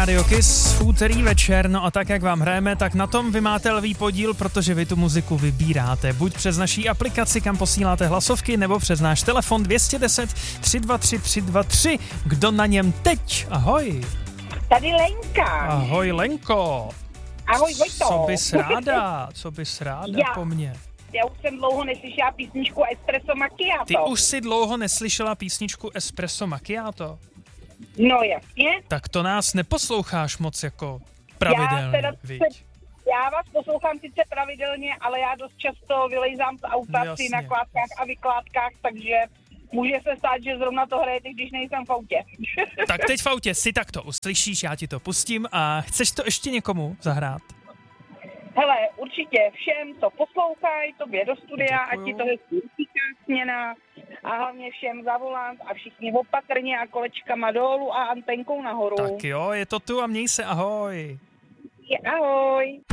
Radio Kiss v úterý večer, no a tak, jak vám hrajeme, tak na tom vy máte lvý podíl, protože vy tu muziku vybíráte. Buď přes naší aplikaci, kam posíláte hlasovky, nebo přes náš telefon 210 323 323. Kdo na něm teď? Ahoj. Tady Lenka. Ahoj, Lenko. Ahoj, Vojto. Co bys ráda po mně? Já už jsem dlouho neslyšela písničku Espresso Macchiato. Ty už si dlouho neslyšela písničku Espresso Macchiato? No jasně. Tak to nás neposloucháš moc jako pravidelně, viď? Já vás poslouchám sice pravidelně, ale já dost často vylejzám z auta si na kládkách a vykládkách, takže může se stát, že zrovna to hrajete, když nejsem v autě. Tak teď v autě si takto uslyšíš, já ti to pustím a chceš to ještě někomu zahrát? Hele, určitě všem, co poslouchají, tobě do studia, Děkuju. ať ti to hezky utíká směna a hlavně všem za volant a všichni opatrně a kolečkama dolů a antenkou nahoru. Tak jo, je to tu a měj se, ahoj. Ahoj.